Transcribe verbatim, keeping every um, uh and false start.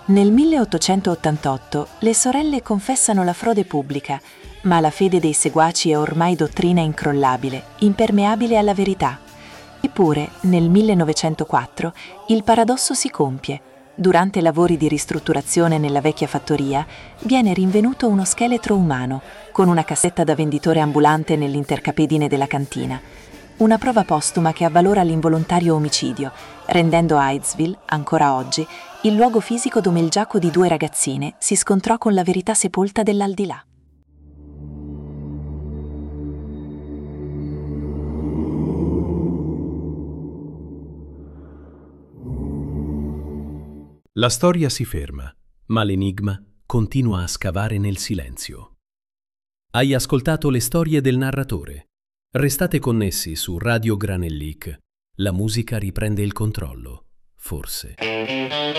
Nel milleottocentottantotto le sorelle confessano la frode pubblica, ma la fede dei seguaci è ormai dottrina incrollabile, impermeabile alla verità. Eppure, nel millenovecentoquattro, il paradosso si compie. Durante lavori di ristrutturazione nella vecchia fattoria, viene rinvenuto uno scheletro umano, con una cassetta da venditore ambulante nell'intercapedine della cantina. Una prova postuma che avvalora l'involontario omicidio, rendendo Hydesville, ancora oggi, il luogo fisico dove il giaco di due ragazzine si scontrò con la verità sepolta dell'aldilà. La storia si ferma, ma l'enigma continua a scavare nel silenzio. Hai ascoltato le storie del narratore. Restate connessi su Radio Granellic. La musica riprende il controllo, forse.